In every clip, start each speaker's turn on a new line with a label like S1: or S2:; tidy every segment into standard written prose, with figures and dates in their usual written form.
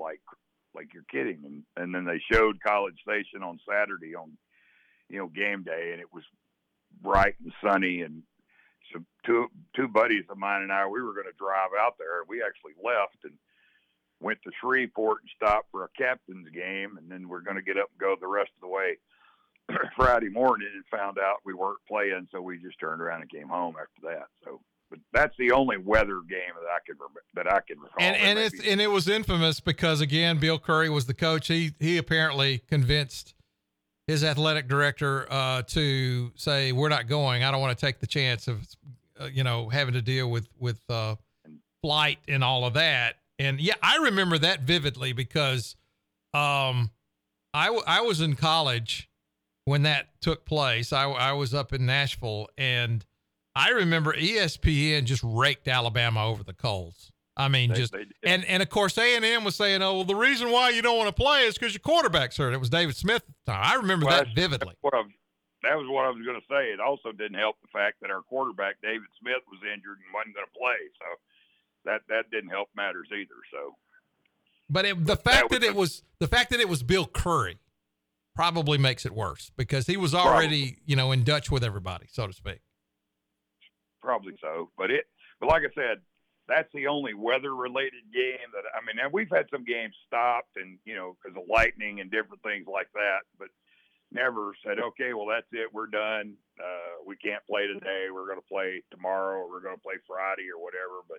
S1: like you're kidding. And then they showed College Station on Saturday on, game day, and it was bright and sunny. And so two buddies of mine and I, we were going to drive out there. We actually left and went to Shreveport and stopped for a captain's game, and then we're going to get up and go the rest of the way Friday morning, and found out we weren't playing, so we just turned around and came home after that. So, but that's the only weather game that I can recall.
S2: And it was infamous because, again, Bill Curry was the coach. He apparently convinced his athletic director to say, we're not going. I don't want to take the chance of having to deal with flight and all of that. And yeah, I remember that vividly because I was in college when that took place. I was up in Nashville, and I remember ESPN just raked Alabama over the coals. I mean, and of course A&M was saying, oh, well, the reason why you don't want to play is because your quarterback's hurt. It was David Smith at the time. I remember that vividly.
S1: That was what I was going to say. It also didn't help the fact that our quarterback, David Smith, was injured and wasn't going to play. So that didn't help matters either. So,
S2: but the fact that it was Bill Curry probably makes it worse because he was already, in Dutch with everybody, so to speak.
S1: Probably so, but like I said, that's the only weather-related game and we've had some games stopped and because of lightning and different things like that, but never said, okay, well that's it, we're done. We can't play today. We're going to play tomorrow, or we're going to play Friday, or whatever. But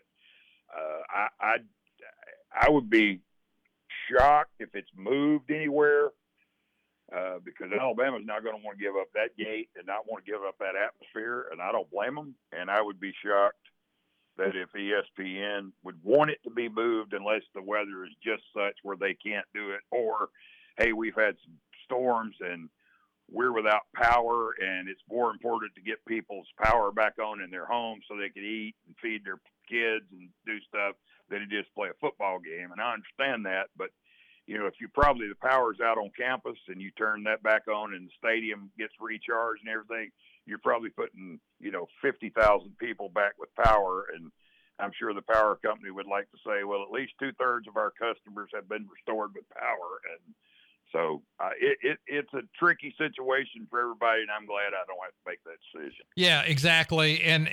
S1: I would be shocked if it's moved anywhere. Because Alabama's not going to want to give up that gate and not want to give up that atmosphere, and I don't blame them. And I would be shocked that if ESPN would want it to be moved unless the weather is just such where they can't do it, or, hey, we've had some storms and we're without power, and it's more important to get people's power back on in their homes so they can eat and feed their kids and do stuff than to just play a football game. And I understand that, but if the power's out on campus and you turn that back on and the stadium gets recharged and everything, you're probably putting, 50,000 people back with power. And I'm sure the power company would like to say, well, at least 2/3 of our customers have been restored with power. And so it's a tricky situation for everybody, and I'm glad I don't have to make that decision.
S2: Yeah, exactly. And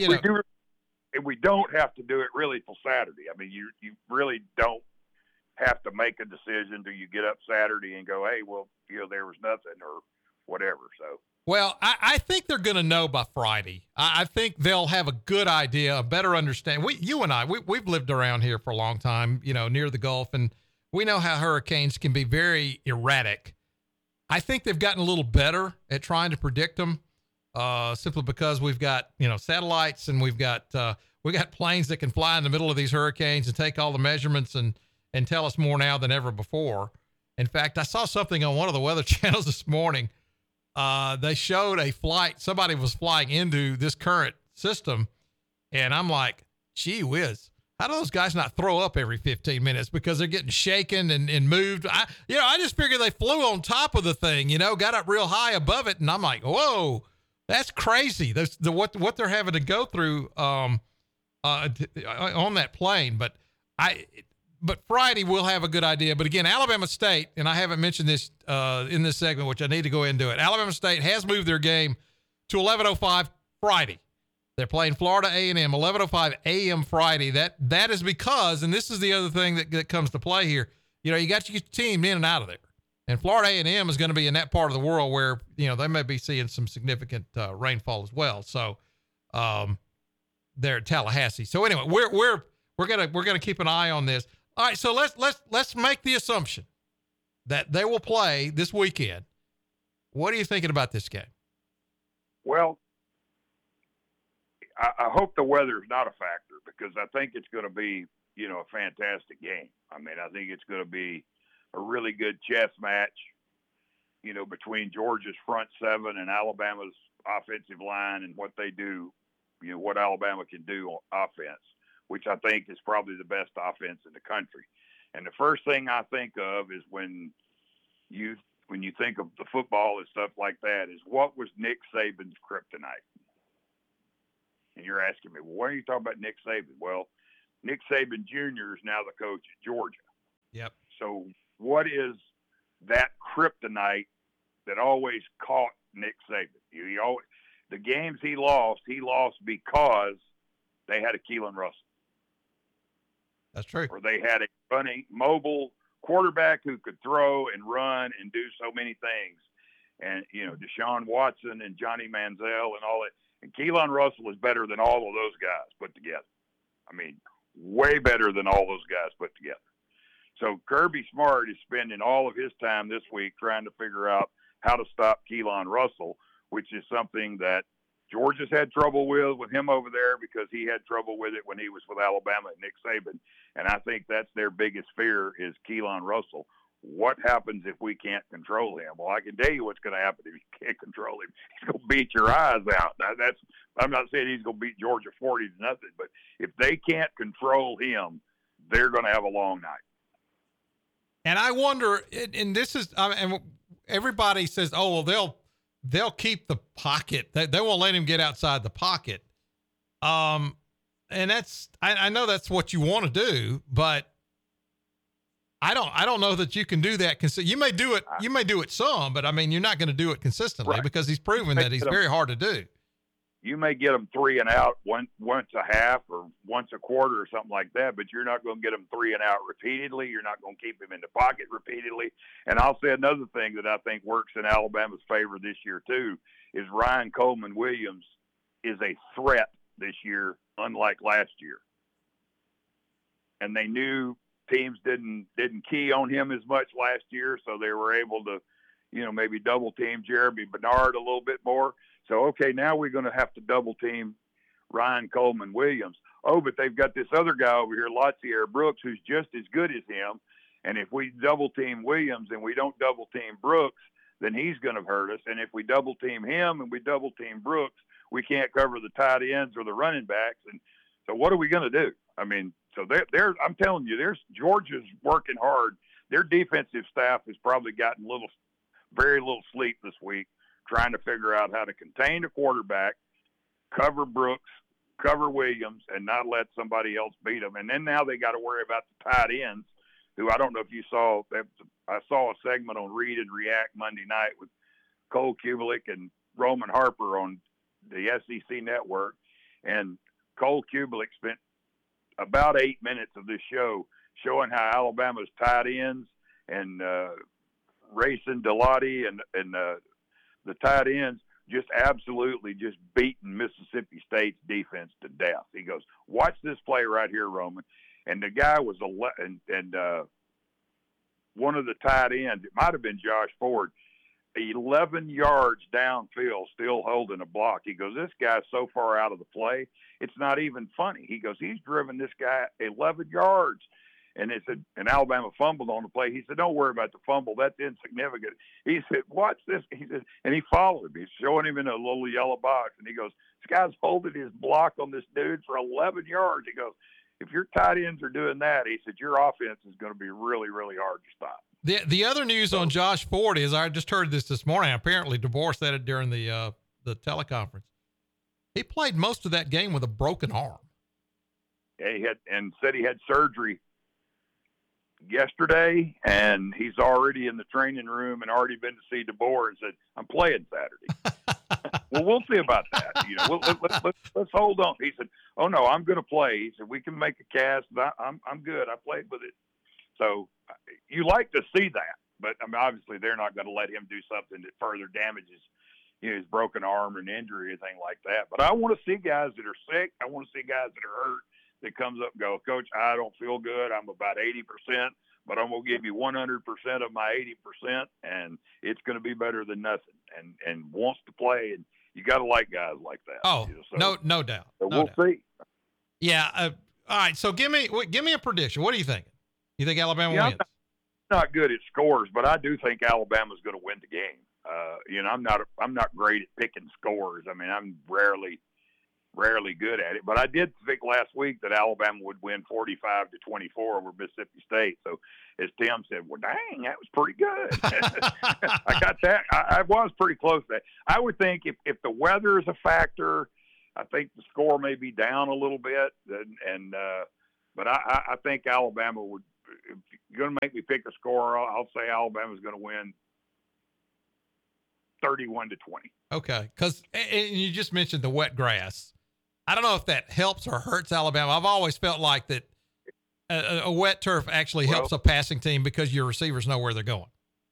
S1: we don't have to do it really till Saturday. I mean, you really don't have to make a decision till you get up Saturday and go, hey, well, there was nothing or whatever. So,
S2: well, I think they're going to know by Friday. I think they'll have a good idea, a better understanding. You and I, we've lived around here for a long time, near the Gulf, and we know how hurricanes can be very erratic. I think they've gotten a little better at trying to predict them, simply because we've got, satellites, and we got planes that can fly in the middle of these hurricanes and take all the measurements and tell us more now than ever before. In fact, I saw something on one of the weather channels this morning. They showed a flight. Somebody was flying into this current system. And I'm like, gee whiz, how do those guys not throw up every 15 minutes because they're getting shaken and moved? I just figured they flew on top of the thing, got up real high above it. And I'm like, whoa, that's crazy. What they're having to go through, on that plane. But Friday we'll have a good idea. But again, Alabama State, and I haven't mentioned this in this segment, which I need to go into it. Alabama State has moved their game to 11:05 Friday. They're playing Florida A&M, 11:05 a.m. Friday. That is because, and this is the other thing that comes to play here, you got to get your team in and out of there. And Florida A&M is going to be in that part of the world where, they may be seeing some significant rainfall as well. So they're at Tallahassee. So anyway, we're gonna keep an eye on this. All right, so let's make the assumption that they will play this weekend. What are you thinking about this game?
S1: Well, I hope the weather is not a factor, because I think it's going to be, a fantastic game. I mean, I think it's going to be a really good chess match, between Georgia's front seven and Alabama's offensive line and what they do, what Alabama can do on offense, which I think is probably the best offense in the country. And the first thing I think of is when you think of the football and stuff like that, is what was Nick Saban's kryptonite? And you're asking me, well, why are you talking about Nick Saban? Well, Nick Saban Jr. is now the coach at Georgia.
S2: Yep.
S1: So what is that kryptonite that always caught Nick Saban? The games he lost because they had a Keelan Russell.
S2: That's true.
S1: Or they had a running, mobile quarterback who could throw and run and do so many things. And, Deshaun Watson and Johnny Manziel and all that. And Keelan Russell is better than all of those guys put together. I mean, way better than all those guys put together. So Kirby Smart is spending all of his time this week trying to figure out how to stop Keelan Russell, which is something that Georgia's had trouble with him over there because he had trouble with it when he was with Alabama and Nick Saban. And I think that's their biggest fear is Keelan Russell. What happens if we can't control him? Well, I can tell you what's going to happen if you can't control him. He's going to beat your eyes out. I'm not saying he's going to beat Georgia 40-0, but if they can't control him, they're going to have a long night.
S2: And I wonder, and this is, and everybody says, oh, well, they'll keep the pocket. They won't let him get outside the pocket. And that's, I know that's what you want to do, but I don't know that you can do that. You may do it some, but I mean, you're not going to do it consistently right. Because he's proven that he's very hard to do.
S1: You may get them 3 and out once a half or once a quarter or something like that, but you're not going to get them 3 and out repeatedly. You're not going to keep him in the pocket repeatedly. And I'll say another thing that I think works in Alabama's favor this year too is Ryan Coleman Williams is a threat this year, unlike last year. And they knew teams didn't key on him as much last year, so they were able to, maybe double team Jeremy Bernard a little bit more. So, okay, now we're going to have to double team Ryan Coleman Williams. Oh, but they've got this other guy over here, Latsier Brooks, who's just as good as him. And if we double team Williams and we don't double team Brooks, then he's going to hurt us. And if we double team him and we double team Brooks, we can't cover the tight ends or the running backs. And so what are we going to do? I mean, so I'm telling you, Georgia's working hard. Their defensive staff has probably gotten very little sleep this week, trying to figure out how to contain the quarterback, cover Brooks, cover Williams, and not let somebody else beat them. And then now they got to worry about the tight ends, who I don't know if you saw. I saw a segment on Read and React Monday night with Cole Kubelik and Roman Harper on the SEC network. And Cole Kubelik spent about 8 minutes of this show showing how Alabama's tight ends and Racing Delotti and the tight ends just absolutely just beating Mississippi State's defense to death. He goes, watch this play right here, Roman. And the guy was one of the tight ends, it might have been Josh Ford, 11 yards downfield, still holding a block. He goes, this guy's so far out of the play, it's not even funny. He goes, he's driven this guy 11 yards. And and Alabama fumbled on the play. He said, don't worry about the fumble. That's insignificant. He said, watch this. He said, and he followed him. He's showing him in a little yellow box. And he goes, this guy's holding his block on this dude for 11 yards. He goes, if your tight ends are doing that, he said, your offense is going to be really, really hard to stop.
S2: The other news on Josh Ford is, I just heard this morning. Apparently DeBoer said it during the teleconference. He played most of that game with a broken arm.
S1: Yeah, said he had surgery yesterday, and he's already in the training room and already been to see DeBoer and said, I'm playing Saturday. Well, we'll see about that. Let's hold on. He said, oh no, I'm going to play. He said, we can make a cast. I'm good. I played with it. So you like to see that, but I mean, obviously they're not going to let him do something that further damages his broken arm or an injury or anything like that. But I want to see guys that are sick. I want to see guys that are hurt that comes up and go, Coach, I don't feel good. I'm about 80%, but I'm going to give you 100% of my 80%, and it's going to be better than nothing, and wants to play. And you got to like guys like that.
S2: Oh, so, no doubt.
S1: So we'll see.
S2: Yeah. All right. So give me a prediction. What are you thinking? You think Alabama wins?
S1: I'm not good at scores, but I do think Alabama's going to win the game. I'm not great at picking scores. I mean, I'm rarely good at it, but I did think last week that Alabama would win 45-24 over Mississippi State. So as Tim said, well, dang, that was pretty good. I got that. I was pretty close to that. I would think if the weather is a factor, I think the score may be down a little bit, but I think Alabama would if you're going to make me pick a score, I'll say Alabama's going to win 31-20.
S2: Okay, because you just mentioned the wet grass. I don't know if that helps or hurts Alabama. I've always felt like that a wet turf actually helps a passing team because your receivers know where they're going.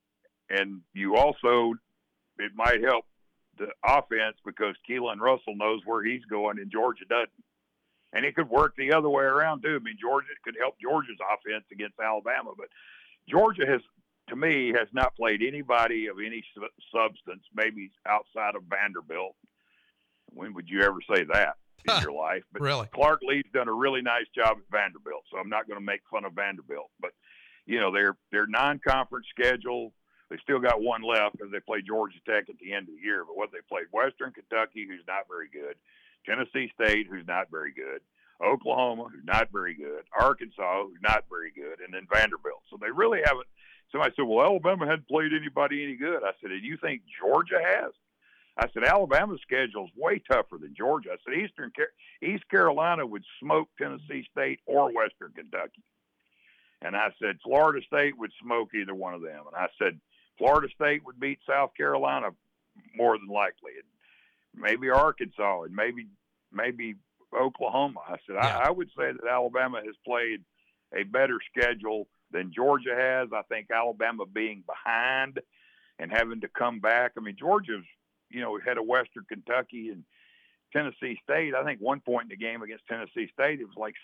S1: And you also, it might help the offense because Keelan Russell knows where he's going and Georgia doesn't. And it could work the other way around too. I mean, Georgia could help Georgia's offense against Alabama, but Georgia has, to me, has not played anybody of any substance, maybe outside of Vanderbilt. When would you ever say that in your life? But
S2: really?
S1: Clark Lee's done a really nice job at Vanderbilt, so I'm not going to make fun of Vanderbilt. But, you know, their non-conference schedule, they still got one left because they play Georgia Tech at the end of the year. But what they played, Western Kentucky, who's not very good, Tennessee State, who's not very good, Oklahoma, who's not very good, Arkansas, who's not very good, and then Vanderbilt. So they really haven't. Somebody said, well, Alabama hadn't played anybody any good. I said, do you think Georgia has? I said, Alabama's schedule is way tougher than Georgia. I said, East Carolina would smoke Tennessee State or Western Kentucky. And I said, Florida State would smoke either one of them. And I said, Florida State would beat South Carolina more than likely. And maybe Arkansas and maybe Oklahoma. I said,
S2: yeah.
S1: I would say that Alabama has played a better schedule than Georgia has. I think Alabama being behind and having to come back. I mean, Georgia's, you know, had a Western Kentucky and Tennessee State. I think one point in the game against Tennessee State, it was like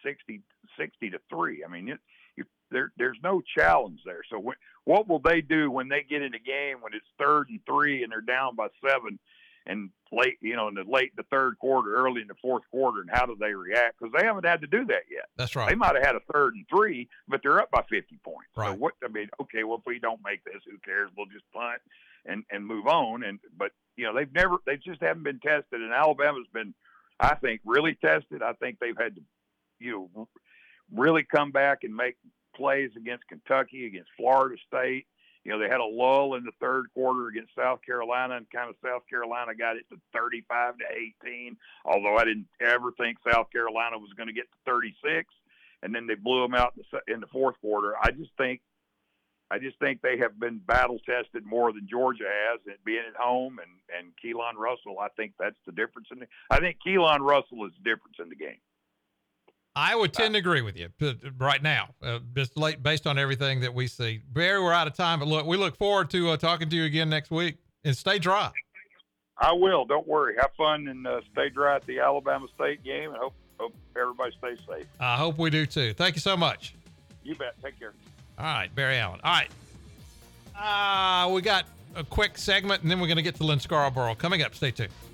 S1: 60-3. I mean, there's no challenge there. So what will they do when they get in a game when it's 3rd and 3 and they're down by 7 and late, you know, in the third quarter, early in the fourth quarter, and how do they react? Because they haven't had to do that yet.
S2: That's right.
S1: They might have had a 3rd and 3, but they're up by 50 points.
S2: Right.
S1: So okay, well, if we don't make this, who cares? We'll just punt and move on. But you know, they just haven't been tested, and Alabama's been, I think, really tested. I think they've had to, you know, really come back and make plays against Kentucky, against Florida State. You know, they had a lull in the third quarter against South Carolina, and kind of South Carolina got it to 35-18, although I didn't ever think South Carolina was going to get to 36, and then they blew them out in the fourth quarter. I just think they have been battle tested more than Georgia has, and being at home and Keelan Russell. I think that's the difference I think Keelan Russell is the difference in the game.
S2: I would tend to agree with you right now, just based on everything that we see. Barry, we're out of time, but look, we look forward to talking to you again next week, and stay dry.
S1: I will. Don't worry. Have fun and stay dry at the Alabama State game, and hope everybody stays safe.
S2: I hope we do too. Thank you so much.
S1: You bet. Take care.
S2: All right, Barry Allen. All right. We got a quick segment, and then we're going to get to Lynn Scarborough. Coming up, stay tuned.